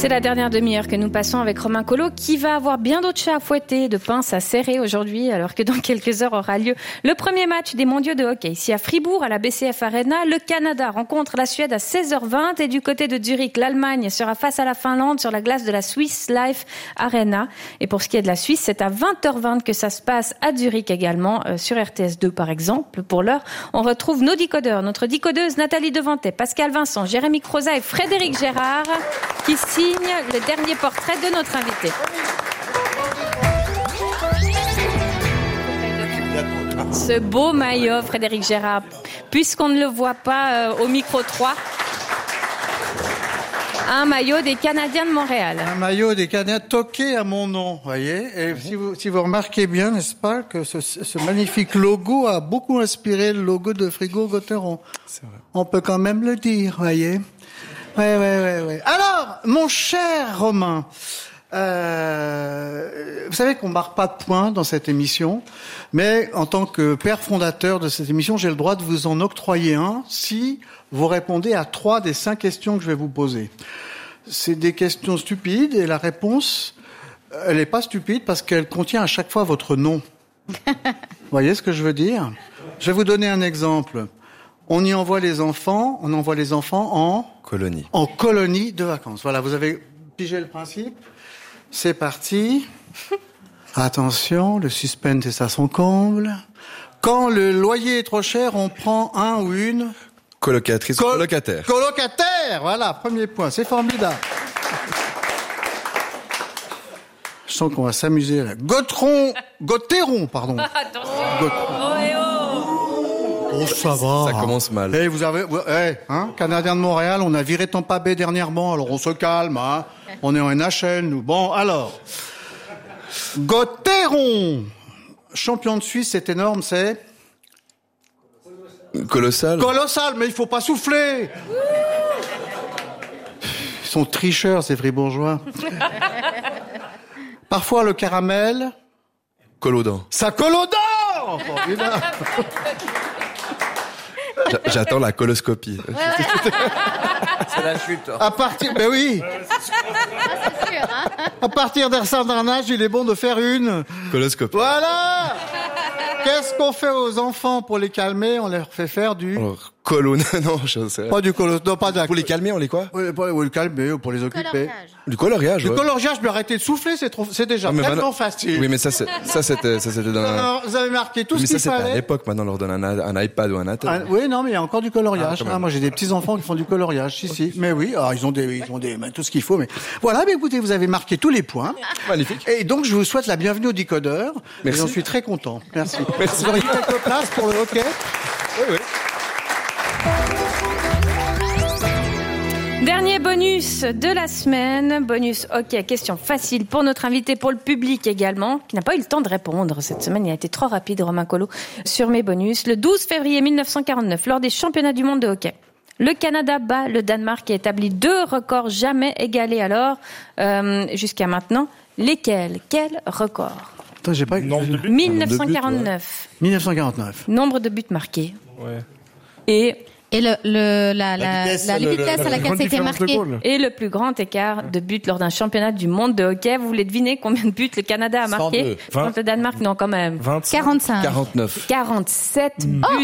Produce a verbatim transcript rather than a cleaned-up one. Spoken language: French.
C'est la dernière demi-heure que nous passons avec Romain Collot qui va avoir bien d'autres chats à fouetter, de pinces à serrer aujourd'hui, alors que dans quelques heures aura lieu le premier match des mondiaux de hockey. Ici à Fribourg, à la B C F Arena, le Canada rencontre la Suède à seize heures vingt et du côté de Zurich, l'Allemagne sera face à la Finlande sur la glace de la Swiss Life Arena. Et pour ce qui est de la Suisse, c'est à vingt heures vingt que ça se passe à Zurich également, euh, sur R T S deux par exemple. Pour l'heure, on retrouve nos décodeurs, notre décodeuse Nathalie Devantet, Pascal Vincent, Jérémy Croza et Frédéric Gérard qui signent le dernier portrait de notre invité. Ce beau maillot, Frédéric Gérard, puisqu'on ne le voit pas euh, au micro trois, un maillot des Canadiens de Montréal. Un maillot des Canadiens toqué à mon nom, voyez. Et si vous, si vous remarquez bien, n'est-ce pas, que ce, ce magnifique logo a beaucoup inspiré le logo de Fribourg-Gotteron. C'est vrai. On peut quand même le dire, voyez. Ouais, ouais, ouais, ouais. Alors, mon cher Romain, euh, vous savez qu'on marque pas de points dans cette émission, mais en tant que père fondateur de cette émission, j'ai le droit de vous en octroyer un si vous répondez à trois des cinq questions que je vais vous poser. C'est des questions stupides et la réponse, elle est pas stupide parce qu'elle contient à chaque fois votre nom. Vous voyez ce que je veux dire? Je vais vous donner un exemple. On y envoie les enfants, on envoie les enfants en colonie. En colonie de vacances. Voilà, vous avez pigé le principe. C'est parti. Attention, le suspense est à son comble. Quand le loyer est trop cher, on prend un ou une colocatrice, Col- colocataire. Colocataire, voilà, premier point, c'est formidable. Je sens qu'on va s'amuser là. Gotteron, Gotteron, pardon. Attention. Gotteron. Oh et oh. Oh, ça va. Ça commence mal. Eh, vous avez, vous- eh, hein, Canadien de Montréal, on a viré Tampa Bay dernièrement, alors on se calme, hein. On est en N H L, nous. Bon, alors. Gotteron. Champion de Suisse, c'est énorme, c'est? Colossal. Colossal, mais il faut pas souffler. Ils sont tricheurs, ces fribourgeois. Parfois, le caramel. Collodant. Ça colle aux dents! Formidable. J'a- J'attends la coloscopie. C'est la chute. À partir, ben oui. À partir d'un certain âge, il est bon de faire une. Coloscopie. Voilà! Qu'est-ce qu'on fait aux enfants pour les calmer? On leur fait faire du... Alors, colonne, non, je sais. Pas du colo... Non, pas de la... Pour les calmer, on les quoi? Oui, pour les calmer ou pour les occuper. Du coloriage, Le ouais. coloriage, mais arrêtez de souffler, c'est trop, c'est déjà Ah, mais tellement maintenant- facile. Oui, mais ça, c'est, ça, c'était, ça, c'était dans un... Alors, vous avez marqué tout Mais ce ça, qu'il c'était à fallait. l'époque. Maintenant, on leur donne un, un iPad ou un Ah, iPad. oui, non, mais il y a encore du coloriage. Ah, quand même. Ah, moi, j'ai des petits enfants qui font du coloriage. Si, si. Mais oui, alors, ils ont des, ils ont des, ben, tout ce qu'il faut. Mais voilà, mais écoutez, vous avez marqué tous les points. Magnifique. Et donc, je vous souhaite la bienvenue au décodeur. Merci. Et j'en suis très content. Merci. Merci. Vous auriez quelques places pour le hockey? Oui, oui. Dernier bonus de la semaine, bonus hockey, question facile pour notre invité, pour le public également, qui n'a pas eu le temps de répondre cette semaine, il a été trop rapide, Romain Collot, sur mes bonus. Le douze février mille neuf cent quarante-neuf, lors des championnats du monde de hockey, le Canada bat le Danemark et établit deux records jamais égalés alors, euh, jusqu'à maintenant. Lesquels? Quel record? Attends, j'ai pas... Nombre de buts. mille neuf cent quarante-neuf, mille neuf cent quarante-neuf. nombre de buts marqués. Ouais. Et, Et le, le, la, la, vitesse, la, le- vitesse le- à la laquelle grande c'était différence de marqué. goal. et le plus grand écart de buts lors d'un championnat du monde de hockey. Vous voulez deviner combien de buts le Canada a marqué cent deux. contre le Danemark? Non, quand même. vingt. quarante-cinq. quarante-neuf. quarante-sept buts.